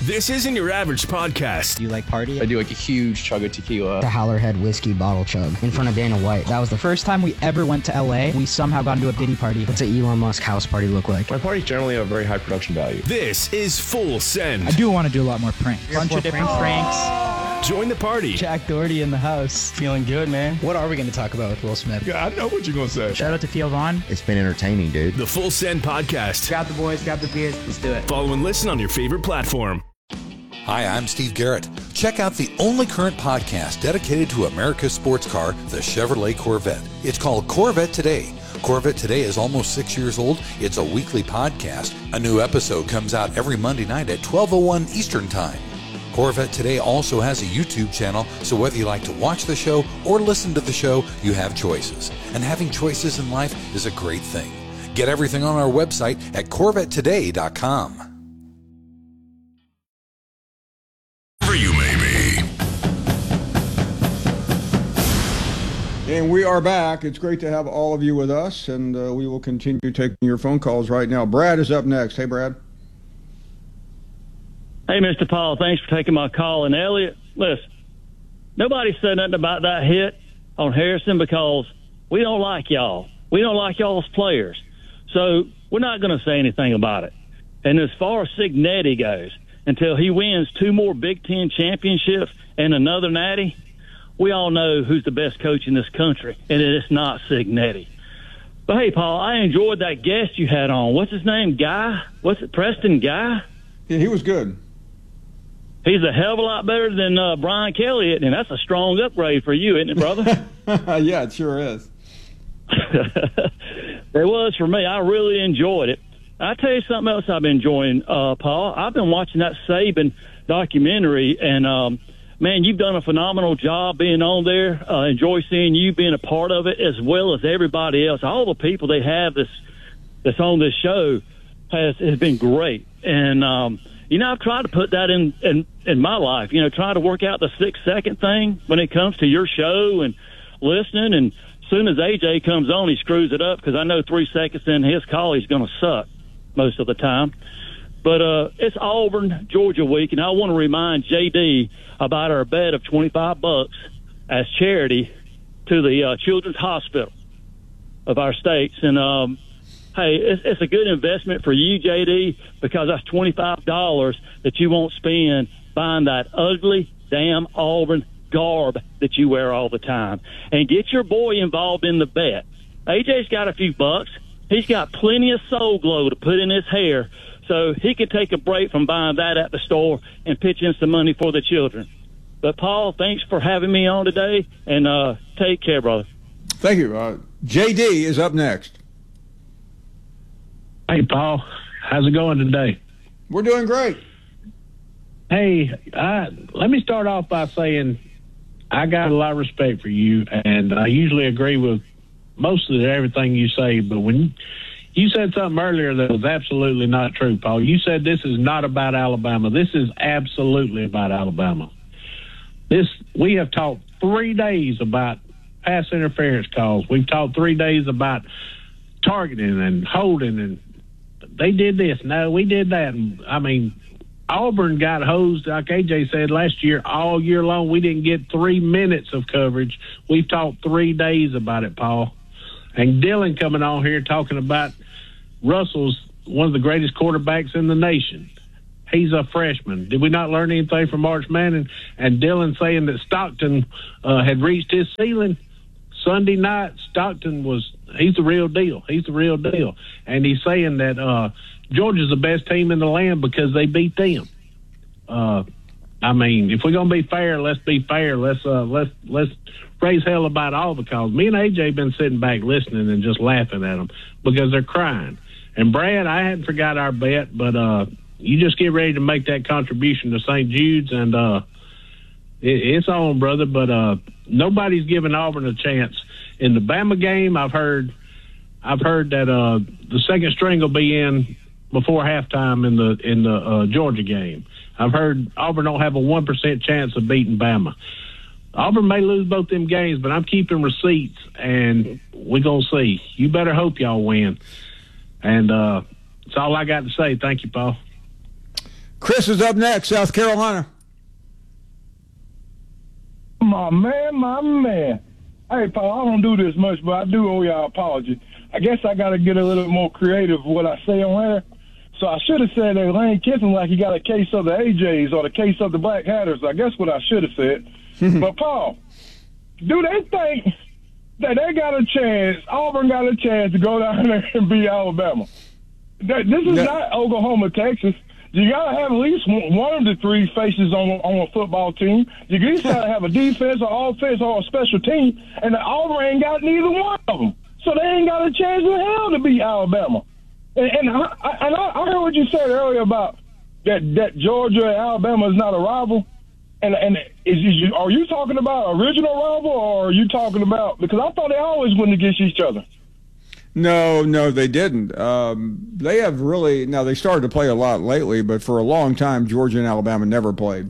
This isn't your average podcast. Do you like party? I do like a huge chug of tequila. The Howlerhead whiskey bottle chug in front of Dana White. That was the First time we ever went to LA, we somehow got into a Diddy party. What's an Elon Musk house party look like? My parties generally have very high production value. This is Full Send. I do want to do a lot more pranks. Bunch of different pranks. Join the party. Jack Doherty in the house. Feeling good, man. What are we going to talk about with Will Smith? Yeah, I know what you're going to say. Shout out to Theo Vaughn. It's been entertaining, dude. The Full Send Podcast. Grab the boys, grab the beers, let's do it. Follow and listen on your favorite platform. Hi, I'm Steve Garrett. Check out the only current podcast dedicated to America's sports car, the Chevrolet Corvette. It's called Corvette Today. Corvette Today is almost 6 years old. It's a weekly podcast. A new episode comes out every Monday night at 12:01 Eastern Time. Corvette Today also has a YouTube channel, so whether you like to watch the show or listen to the show, you have choices. And having choices in life is a great thing. Get everything on our website at CorvetteToday.com. You may be. And we are back. It's great to have all of you with us, and we will continue taking your phone calls right now. Brad is up next. Hey, Brad. Hey, Mr. Paul, thanks for taking my call. And Elliot, listen, nobody said nothing about that hit on Harrison because we don't like y'all. We don't like y'all's players. So we're not going to say anything about it. And as far as Cignetti goes, until he wins 2 more Big Ten championships and another natty, we all know who's the best coach in this country, and it's not Cignetti. But, hey, Paul, I enjoyed that guest you had on. What's his name, Guy? Preston Guy? Yeah, he was good. He's a hell of a lot better than Brian Kelly, and that's a strong upgrade for you, isn't it, brother? Yeah, it sure is. It was for me. I really enjoyed it. I'll tell you something else I've been enjoying, Paul. I've been watching that Saban documentary, and, man, you've done a phenomenal job being on there. Enjoy seeing you being a part of it as well as everybody else. All the people they have that's on this show has been great. And, I've tried to put that in my life, try to work out the 6-second thing when it comes to your show and listening. And as soon as AJ comes on, he screws it up because I know 3 seconds in his call he's going to suck most of the time. But it's Auburn, Georgia week, and I want to remind JD about our bet of $25 as charity to the Children's Hospital of our states. And, hey, it's a good investment for you, JD, because that's $25 that you won't spend buying that ugly, damn Auburn garb that you wear all the time. And get your boy involved in the bet. AJ's got a few bucks. He's got plenty of Soul Glow to put in his hair, so he can take a break from buying that at the store and pitch in some money for the children. But, Paul, thanks for having me on today, and take care, brother. Thank you. JD is up next. Hey, Paul. How's it going today? We're doing great. Hey, let me start off by saying I got a lot of respect for you, and I usually agree with most of everything you say, but when you said something earlier that was absolutely not true, Paul. You said this is not about Alabama. This is absolutely about Alabama. We have talked 3 days about pass interference calls. We've talked 3 days about targeting and holding, and they did this. No, we did that. And, I mean, Auburn got hosed, like AJ said, last year, all year long. We didn't get 3 minutes of coverage. We've talked 3 days about it, Paul. And Dylan coming on here talking about Russell's one of the greatest quarterbacks in the nation. He's a freshman. Did we not learn anything from March Manning? And Dylan saying that Stockton had reached his ceiling Sunday night. He's the real deal. He's the real deal. And he's saying that Georgia's the best team in the land because they beat them. I mean, if we're gonna be fair, let's be fair. Let's raise hell about all the calls. Me and AJ been sitting back listening and just laughing at them because they're crying. And Brad, I hadn't forgot our bet, but you just get ready to make that contribution to St. Jude's, and it's on, brother. But nobody's giving Auburn a chance in the Bama game. I've heard that the second string will be in before halftime in the Georgia game. I've heard Auburn don't have a 1% chance of beating Bama. Auburn may lose both them games, but I'm keeping receipts, and we're going to see. You better hope y'all win. And that's all I got to say. Thank you, Paul. Chris is up next, South Carolina. My man. Hey, Paul, I don't do this much, but I do owe y'all an apology. I guess I got to get a little more creative with what I say on air. So I should have said that Lane Kiffin like he got a case of the AJs or the case of the Black Hatters. I guess what I should have said. But, Paul, do they think that they got a chance, Auburn got a chance to go down there and beat Alabama? This is not Oklahoma, Texas. You got to have at least one of the three faces on a football team. You at least got to have a defense or offense or a special team, and the Auburn ain't got neither one of them. So they ain't got a chance in hell to beat Alabama. And I heard what you said earlier about that Georgia and Alabama is not a rival. And are you talking about original rival, or are you talking about, because I thought they always went against each other? No, they didn't. They have really, now they started to play a lot lately, but for a long time, Georgia and Alabama never played.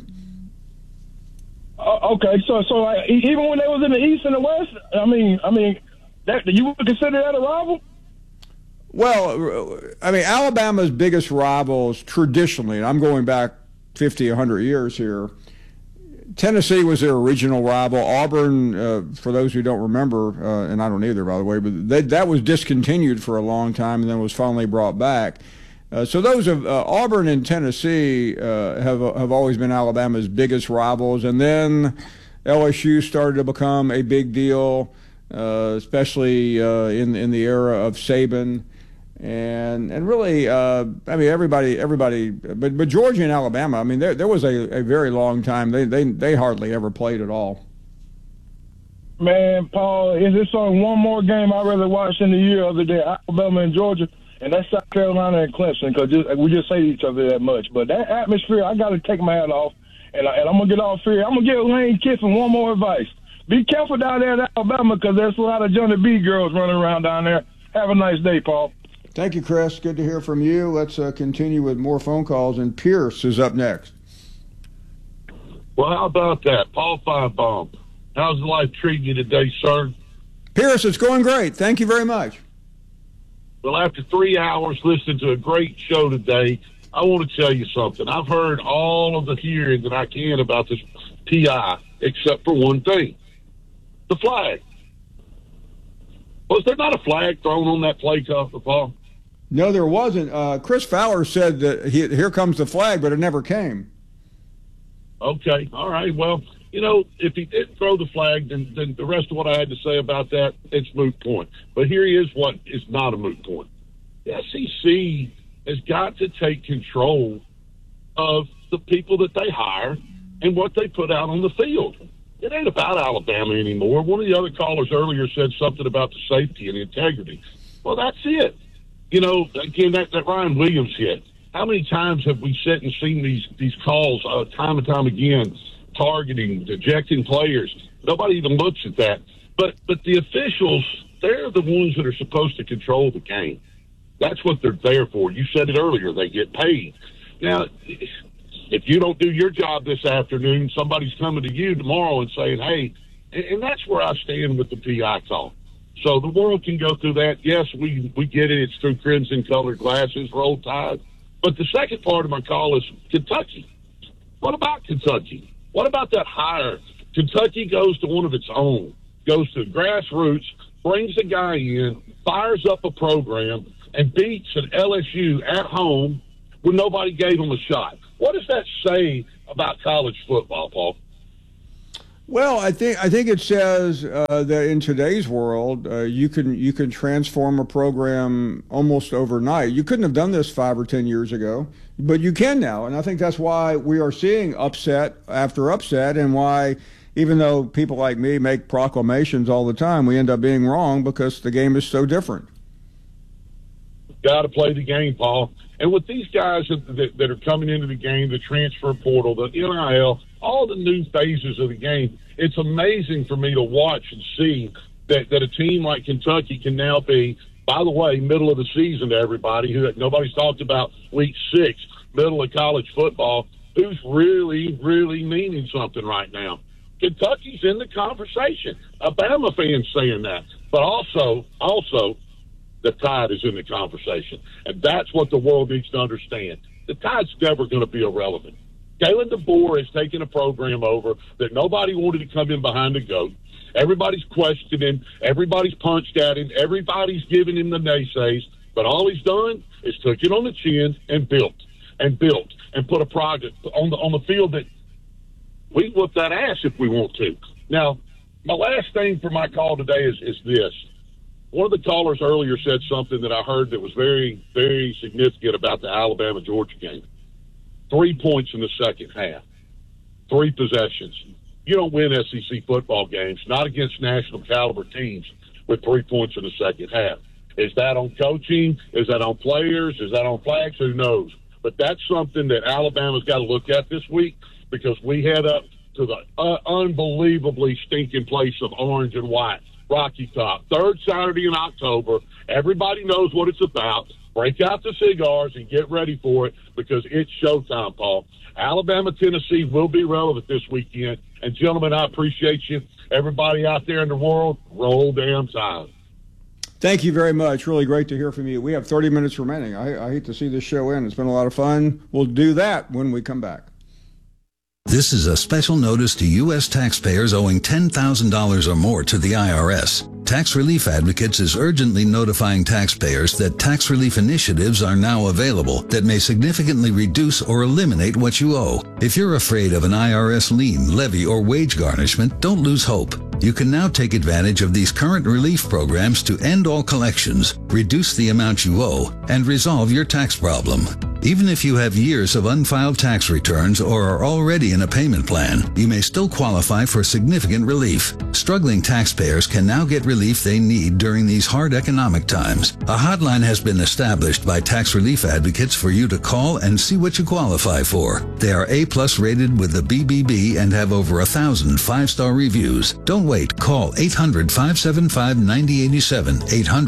Okay, so even when they was in the East and the West, I mean, that you would consider that a rival? Well, I mean, Alabama's biggest rivals traditionally, and I'm going back 50, 100 years here, Tennessee was their original rival. Auburn, for those who don't remember, and I don't either, by the way, but that was discontinued for a long time and then was finally brought back. So those of Auburn and Tennessee have always been Alabama's biggest rivals. And then LSU started to become a big deal, especially in the era of Saban. And really, I mean, everybody, but Georgia and Alabama, I mean, there was a very long time they hardly ever played at all. Man, Paul, is this only one more game I'd rather watch in the year other than Alabama and Georgia, and that's South Carolina and Clemson, because we just say to each other that much. But that atmosphere, I got to take my hat off, and I'm gonna get off here. I'm gonna give Lane Kiffin one more advice: be careful down there in Alabama, because there's a lot of Johnny B girls running around down there. Have a nice day, Paul. Thank you, Chris. Good to hear from you. Let's continue with more phone calls, and Pierce is up next. Well, how about that? Paul Finebaum, how's life treating you today, sir? Pierce, it's going great. Thank you very much. Well, after 3 hours listening to a great show today, I want to tell you something. I've heard all of the hearing that I can about this PI, except for one thing, the flag. Was there not a flag thrown on that play, Paul? No, there wasn't. Chris Fowler said that here comes the flag, but it never came. Okay, all right. Well, you know, if he didn't throw the flag, then the rest of what I had to say about that, it's moot point. But here is what is not a moot point. The SEC has got to take control of the people that they hire and what they put out on the field. It ain't about Alabama anymore. One of the other callers earlier said something about the safety and the integrity. Well, that's it. You know, again, that Ryan Williams hit. How many times have we sat and seen these calls time and time again, targeting, ejecting players? Nobody even looks at that. But the officials, they're the ones that are supposed to control the game. That's what they're there for. You said it earlier. They get paid. Now, if you don't do your job this afternoon, somebody's coming to you tomorrow and saying, hey, and that's where I stand with the PI call. So the world can go through that. Yes, we get it. It's through crimson-colored glasses, Roll Tide. But the second part of my call is Kentucky. What about Kentucky? What about that hire? Kentucky goes to one of its own, goes to grassroots, brings a guy in, fires up a program, and beats an LSU at home when nobody gave him a shot. What does that say about college football, Paul? Well, I think it says that in today's world, you can transform a program almost overnight. You couldn't have done this 5 or 10 years ago, but you can now, and I think that's why we are seeing upset after upset, and why, even though people like me make proclamations all the time, we end up being wrong because the game is so different. Got to play the game, Paul. And with these guys that are coming into the game, the transfer portal, the NIL, all the new phases of the game, it's amazing for me to watch and see that a team like Kentucky can now be, by the way, middle of the season to everybody, who nobody's talked about week 6, middle of college football, who's really, really meaning something right now. Kentucky's in the conversation. Alabama fans saying that. But also, the Tide is in the conversation. And that's what the world needs to understand. The Tide's never going to be irrelevant. Kalen DeBoer has taken a program over that nobody wanted to come in behind the goat. Everybody's questioning. Everybody's punched at him. Everybody's giving him the naysays. But all he's done is took it on the chin and built and put a product on the field that we can whip that ass if we want to. Now, my last thing for my call today is this. One of the callers earlier said something that I heard that was very, very significant about the Alabama-Georgia game. 3 points in the second half. 3 possessions. You don't win SEC football games, not against national caliber teams, with 3 points in the second half. Is that on coaching? Is that on players? Is that on flags? Who knows? But that's something that Alabama's got to look at this week, because we head up to the unbelievably stinking place of orange and white, Rocky Top. 3rd Saturday in October. Everybody knows what it's about. Break out the cigars and get ready for it, because it's showtime, Paul. Alabama-Tennessee will be relevant this weekend. And, gentlemen, I appreciate you. Everybody out there in the world, roll damn Tide. Thank you very much. Really great to hear from you. We have 30 minutes remaining. I hate to see this show end. It's been a lot of fun. We'll do that when we come back. This is a special notice to U.S. taxpayers owing $10,000 or more to the IRS. Tax Relief Advocates is urgently notifying taxpayers that tax relief initiatives are now available that may significantly reduce or eliminate what you owe. If you're afraid of an IRS lien, levy, or wage garnishment, don't lose hope. You can now take advantage of these current relief programs to end all collections, reduce the amount you owe, and resolve your tax problem. Even if you have years of unfiled tax returns or are already in a payment plan, you may still qualify for significant relief. Struggling taxpayers can now get relief they need during these hard economic times. A hotline has been established by Tax Relief Advocates for you to call and see what you qualify for. They are A+ rated with the BBB and have over 1,000 5-star reviews. Don't wait. Call 800-575-9087.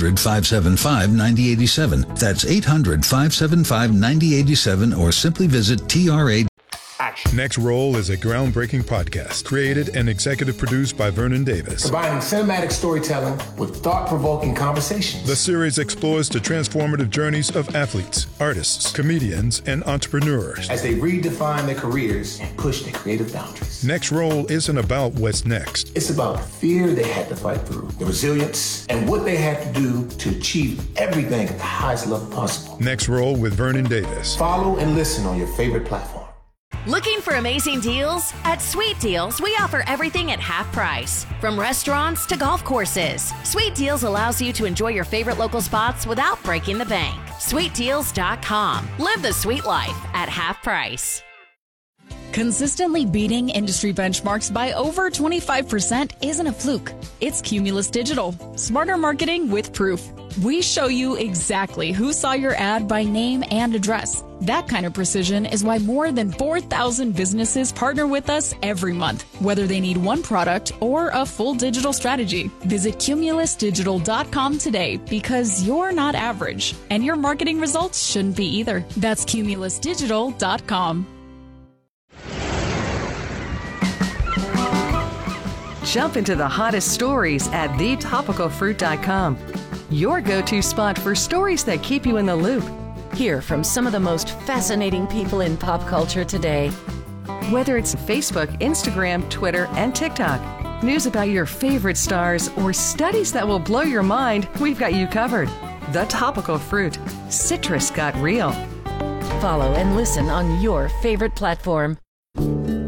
800-575-9087. That's 800-575-9087, or simply visit TRA. Next Roll is a groundbreaking podcast created and executive produced by Vernon Davis. Combining cinematic storytelling with thought-provoking conversations. The series explores the transformative journeys of athletes, artists, comedians, and entrepreneurs as they redefine their careers and push their creative boundaries. Next Roll isn't about what's next. It's about the fear they had to fight through, the resilience, and what they had to do to achieve everything at the highest level possible. Next Roll with Vernon Davis. Follow and listen on your favorite platform. Looking for amazing deals? At Sweet Deals, we offer everything at half price. From restaurants to golf courses, Sweet Deals allows you to enjoy your favorite local spots without breaking the bank. SweetDeals.com. Live the sweet life at half price. Consistently beating industry benchmarks by over 25% isn't a fluke. It's Cumulus Digital. Smarter marketing with proof. We show you exactly who saw your ad by name and address. That kind of precision is why more than 4,000 businesses partner with us every month, whether they need one product or a full digital strategy. Visit CumulusDigital.com today, because you're not average, and your marketing results shouldn't be either. That's CumulusDigital.com. Jump into the hottest stories at thetopicalfruit.com. Your go-to spot for stories that keep you in the loop. Hear from some of the most fascinating people in pop culture today. Whether it's Facebook, Instagram, Twitter, and TikTok, news about your favorite stars, or studies that will blow your mind, we've got you covered. The Topical Fruit. Citrus got real. Follow and listen on your favorite platform.